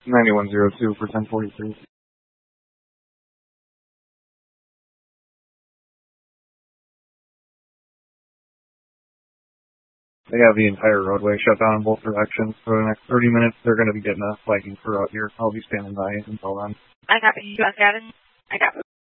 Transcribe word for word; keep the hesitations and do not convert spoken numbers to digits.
ninety-one zero two for ten forty-three. They have the entire roadway shut down in both directions for the next thirty minutes. They're going to be getting a flagging crew out here. I'll be standing by until then. I copy you, Gavin. I got